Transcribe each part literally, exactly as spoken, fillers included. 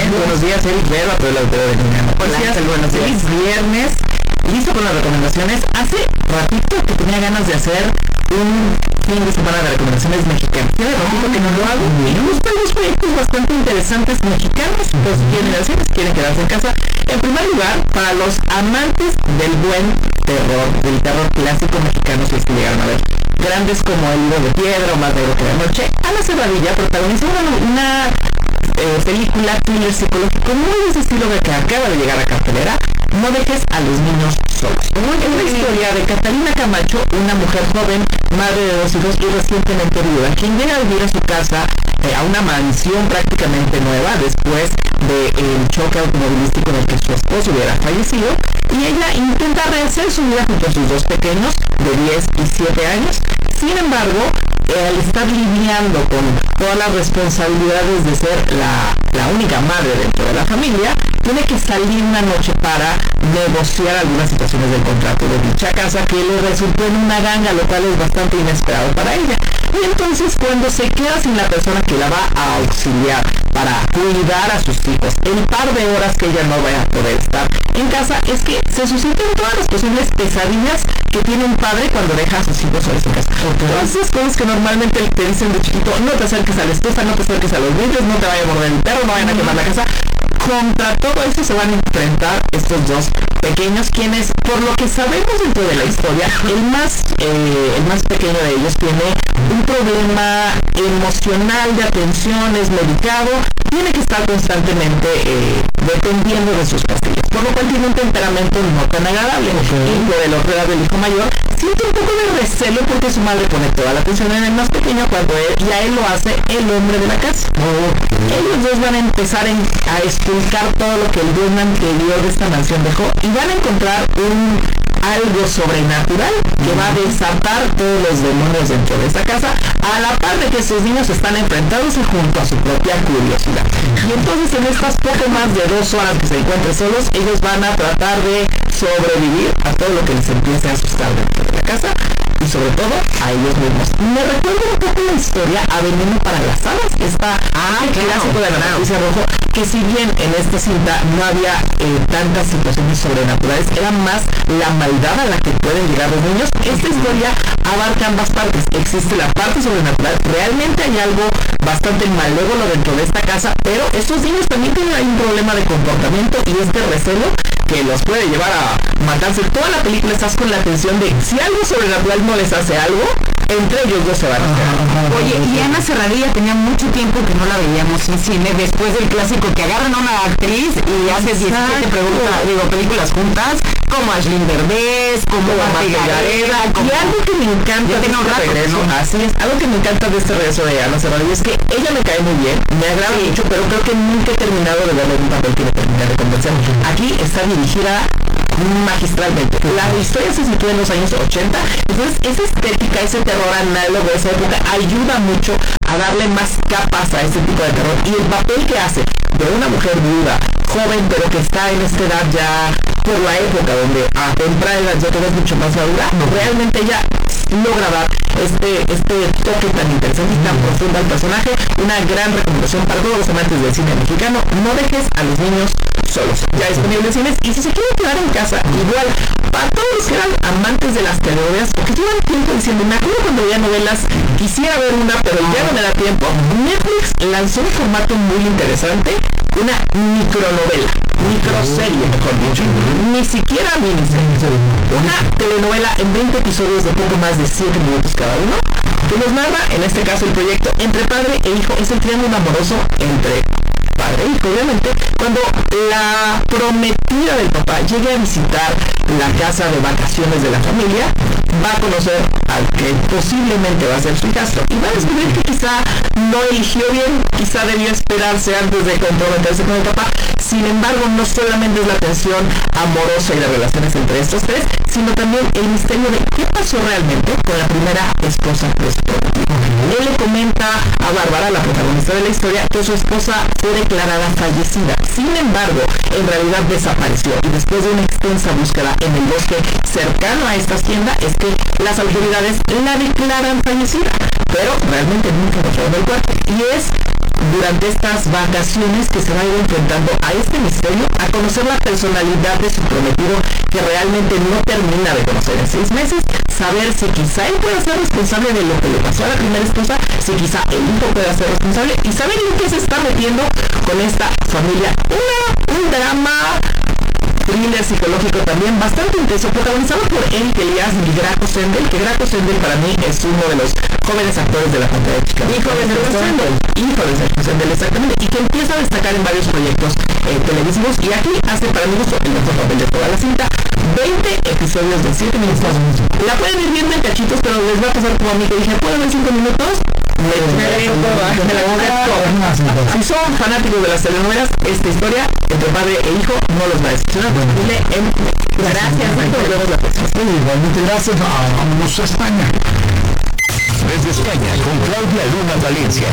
bien, buenos días, Eric Vero, a todo el autor de Criminal Noticias. Buenos días. Feliz viernes. Listo con las recomendaciones. Hace ratito que tenía ganas de hacer un fin de semana de recomendaciones mexicanas. Tiene ratito que no lo hago. Y me gustan los proyectos bastante interesantes mexicanos. Los generaciones quieren quedarse en casa. En primer lugar, para los amantes del buen terror, del terror clásico mexicano, si es que llegaron a ver grandes como El Libro de Piedra o Más Negro que la Noche, Ana Serradilla protagonizó una, una eh, película thriller psicológico muy de ese estilo que acaba de llegar a cartelera, No dejes a los niños solos. Es la historia de Catalina Camacho, una mujer joven, madre de dos hijos y recientemente viuda, quien llega a vivir a su casa, eh, a una mansión prácticamente nueva después del choque automovilístico en el que su esposo hubiera fallecido, y ella intenta rehacer su vida junto a sus dos pequeños de diez y siete años. Sin embargo, eh, al estar lidiando con todas las responsabilidades de ser la, la única madre dentro de la familia, tiene que salir una noche para negociar algunas situaciones del contrato de dicha casa, que le resultó en una ganga, lo cual es bastante inesperado para ella. Y entonces, cuando se queda sin la persona que la va a auxiliar para cuidar a sus hijos el par de horas que ella no vaya a poder estar en casa, es que se suscitan todas las posibles pesadillas que tiene un padre cuando deja a sus hijos solos en casa. Okay. Todas esas cosas que normalmente te dicen de chiquito: no te acerques a la estufa, no te acerques a los vidrios, no te vaya a morder el perro, no vayan a quemar la casa. Contra todo eso se van a enfrentar estos dos pequeños, quienes, por lo que sabemos dentro de la historia, el más, eh, el más pequeño de ellos tiene un problema emocional de atención, es medicado, tiene que estar constantemente eh, dependiendo de sus pastillas, por lo cual tiene un temperamento no tan agradable. Okay. Y por el otro lado, el hijo mayor siente un poco de recelo porque su madre pone toda la atención en el más pequeño, cuando él, y a él lo hace el hombre de la casa. Okay. Ellos dos van a empezar en, a explicar todo lo que el dueño anterior de esta mansión dejó, y van a encontrar un algo sobrenatural que va a desatar todos los demonios dentro de esta casa, a la par de que sus niños están enfrentados junto a su propia curiosidad. Y entonces, en estas poco más de dos horas que se encuentren solos, ellos van a tratar de sobrevivir a todo lo que les empiece a asustar dentro de la casa, y sobre todo a ellos mismos. Me recuerda un poco la historia a Veneno para las Hadas, que está ah, el clásico de la noticia rojo, que si bien en esta cinta no había eh, tantas situaciones sobrenaturales, era más la maldad a la que pueden llegar los niños. Esta historia abarca ambas partes. Existe la parte sobrenatural, realmente hay algo bastante malévolo dentro de esta casa, pero estos niños también tienen un problema de comportamiento y este recelo que los puede llevar a matarse. Toda la película estás con la tensión de si algo sobrenatural no les hace algo, entre ellos dos se van a hacer. Oye, y Ana Serradilla tenía mucho tiempo que no la veíamos en cine, después del clásico que agarran a una actriz y hace diecisiete preguntas, digo, películas juntas, como Ashlyn Derbez, como Marta Gareda. Y algo que me encanta de este regreso, así es, algo que me encanta de este regreso de Ana Serradilla es que ella me cae muy bien, me agrada sí. mucho, pero creo que nunca he terminado de verle un papel que me termine de convencer. Aquí está dirigida magistralmente. La historia se sitúa en los años ochenta, entonces esa estética, ese terror análogo de esa época ayuda mucho a darle más capas a este tipo de terror, y el papel que hace de una mujer viuda, joven, pero que está en esta edad ya por la época donde a temprana edad ya todo es mucho más madura, realmente ella logra dar este, este toque tan interesante y tan profundo al personaje. Una gran recomendación para todos los amantes del cine mexicano: no dejes a los niños solos. Ya disponible en cines, y si se quieren quedar en casa, igual, para todos los que eran amantes de las telenovelas, porque llevan tiempo diciendo, me acuerdo cuando veía novelas, quisiera ver una, pero ya no me da tiempo. Netflix lanzó un formato muy interesante, una micronovela, microserie, mejor dicho, ni siquiera miniserie, una telenovela en veinte episodios de poco más de siete minutos cada uno, que nos narra, en este caso, el proyecto entre padre e hijo. Es el triángulo amoroso entre padre e hijo, obviamente, cuando la prometida del papá llegue a visitar la casa de vacaciones de la familia, va a conocer al que posiblemente va a ser su hijastro, y va a descubrir que quizá no eligió bien, quizá debió esperarse antes de comprometerse con el papá. Sin embargo, no solamente es la tensión amorosa y las relaciones entre estos tres, sino también el misterio de qué pasó realmente con la primera esposa de su prometida. Él le comenta a Bárbara, la protagonista de la historia, que su esposa fue declarada fallecida. Sin embargo, en realidad desapareció, y después de una extensa búsqueda en el bosque cercano a esta hacienda, es que las autoridades la declaran fallecida, pero realmente nunca encontraron el cuerpo. Y es durante estas vacaciones que se va a ir enfrentando a este misterio, a conocer la personalidad de su prometido que realmente no termina de conocer en seis meses, saber si quizá él pueda ser responsable de lo que le pasó a la primera esposa, si quizá el hijo pueda ser responsable y saber en qué se está metiendo con esta familia. Una, un drama thriller psicológico también bastante intenso, protagonizado por Eric Elias y Graco Sendel, que Graco Sendel para mí es uno de los jóvenes actores de la pantalla chica. Hijo de Sergio Sendel, hijo de Sergio Sendel, exactamente, y que empieza a destacar en varios proyectos eh, televisivos, y aquí hace para mí gusto el mejor papel de toda la cinta. veinte episodios de siete minutos. La pueden ir viendo en cachitos, pero les va a pasar como a mí que dije, ¿puedo ver cinco minutos? Si son fanáticos de las telenovelas, esta historia entre padre e hijo no los va a decepcionar. Gracias, nos vemos la próxima. Igualmente gracias, vámonos a España. Desde España, con Claudia Luna Valencia.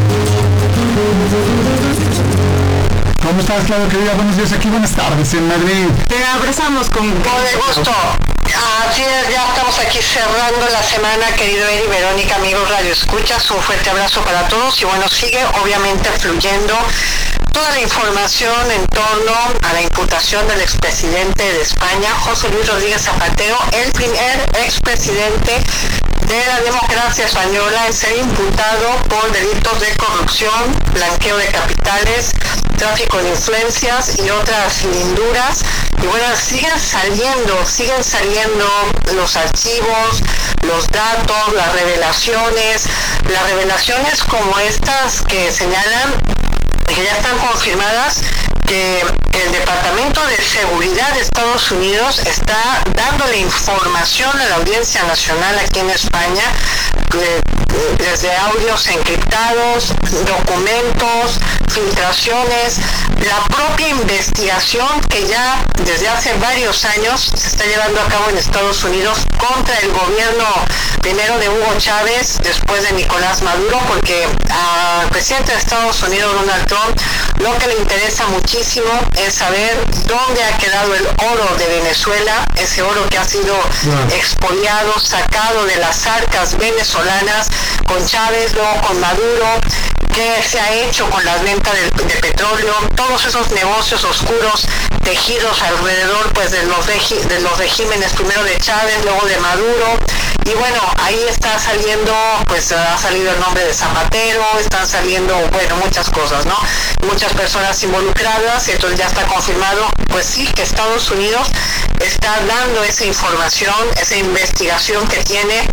¿Cómo estás, Claudia, querida? Buenos días aquí, buenas tardes en Madrid. Te abrazamos con de gusto. Así es, ya estamos aquí cerrando la semana, querido Eri, Verónica, amigos Radio Escuchas, un fuerte abrazo para todos y bueno, sigue obviamente fluyendo toda la información en torno a la imputación del expresidente de España, José Luis Rodríguez Zapatero, el primer expresidente de la democracia española en ser imputado por delitos de corrupción, blanqueo de capitales, tráfico de influencias y otras linduras. Y bueno, siguen saliendo, siguen saliendo los archivos, los datos, las revelaciones, las revelaciones como estas que señalan, que ya están confirmadas, que el Departamento de Seguridad de Estados Unidos está dándole información a la Audiencia Nacional aquí en España, eh, desde audios encriptados, documentos, filtraciones, la propia investigación que ya desde hace varios años se está llevando a cabo en Estados Unidos contra el gobierno primero de Hugo Chávez, después de Nicolás Maduro, porque al presidente de Estados Unidos, Donald Trump, lo que le interesa muchísimo es saber dónde ha quedado el oro de Venezuela, ese oro que ha sido yeah. expoliado, sacado de las arcas venezolanas con Chávez, luego con Maduro, qué se ha hecho con las ventas de, de petróleo, todos esos negocios oscuros tejidos alrededor pues de los, regi- de los regímenes, primero de Chávez, luego de Maduro. Y bueno, ahí está saliendo, pues ha salido el nombre de Zapatero, están saliendo, bueno, muchas cosas, ¿no? Muchas personas involucradas, y entonces ya está confirmado, pues sí, que Estados Unidos está dando esa información, esa investigación que tiene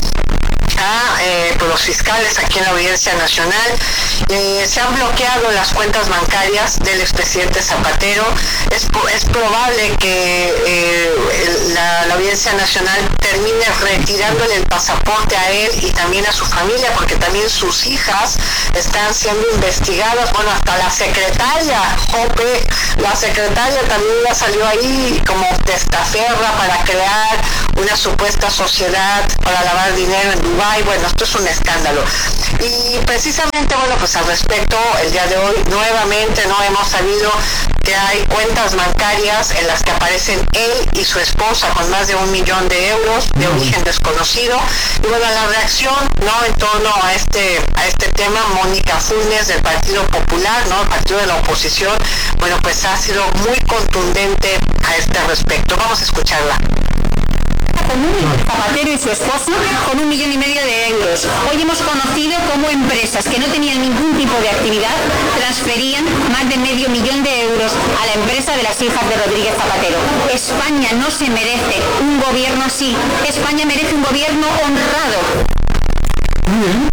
a eh, pues los fiscales aquí en la Audiencia Nacional. Eh, se han bloqueado las cuentas bancarias del expresidente Zapatero. Es, es probable que eh, la, la Audiencia Nacional termine retirándole el pasaporte a él y también a su familia, porque también sus hijas están siendo investigadas. Bueno, hasta la secretaria, Jope, la secretaria también ya salió ahí como testaferra para crear una supuesta sociedad para lavar dinero en Dubái. Bueno, esto es un escándalo. Y precisamente, bueno, pues al respecto, el día de hoy nuevamente no hemos sabido que hay cuentas bancarias en las que aparecen él y su esposa con más de un millón de euros de origen desconocido. Y bueno, la reacción, ¿no?, en torno a este a este tema, Mónica Funes del Partido Popular, ¿no?, el partido de la oposición, bueno, pues ha sido muy contundente a este respecto. Vamos a escucharla. Con un Zapatero y su esposa con un millón y medio de euros. Hoy hemos conocido cómo empresas que no tenían ningún tipo de actividad transferían más de medio millón de euros a la empresa de las hijas de Rodríguez Zapatero. España no se merece un gobierno así. España merece un gobierno honrado. Muy bien.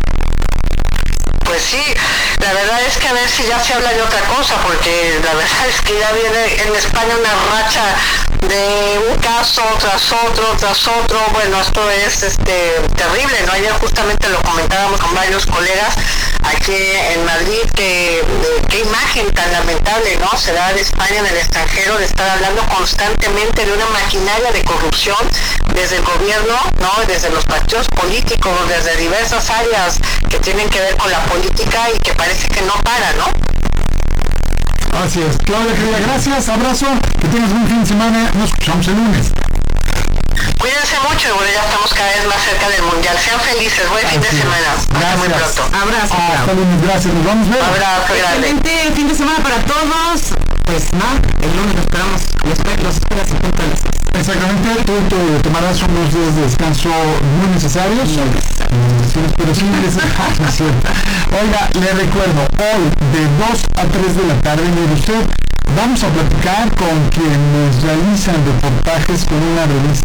Pues sí, la verdad es que a ver si ya se habla de otra cosa, porque la verdad es que ya viene en España una racha de un caso tras otro, tras otro. Bueno, esto es este terrible, ¿no? Ayer justamente lo comentábamos con varios colegas aquí en Madrid, que qué imagen tan lamentable, ¿no?, se da de España en el extranjero, de estar hablando constantemente de una maquinaria de corrupción desde el gobierno, ¿no?, desde los partidos políticos, desde diversas áreas que tienen que ver con la política y que parece que no para, ¿no? Así es. Claudia, querida, gracias, abrazo, que tengas un fin de semana, nos escuchamos el lunes. Cuídense mucho y bueno, ya estamos cada vez más cerca del mundial. Sean felices, buen fin de semana. Hasta muy pronto. Abrazo. Hasta lunes, gracias, nos vamos a ver. Abrazo grande. Excelente fin de semana para todos. Pues no, el lunes nos esperamos. Los los esperas en punto de las seis. Exactamente, tú te tomarás unos días de descanso muy necesarios. Sí, pero sí, es cierto. Oiga, le recuerdo, hoy de dos a tres de la tarde, mire usted, vamos a platicar con quienes realizan reportajes con una revista